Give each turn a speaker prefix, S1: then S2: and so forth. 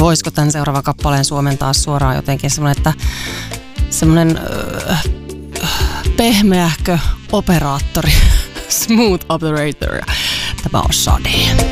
S1: voisiko tämän seuraavan kappaleen suomentaa suoraan jotenkin semmoinen, että semmoinen pehmeähkö operaattori, smooth operator. Tämä on Sade.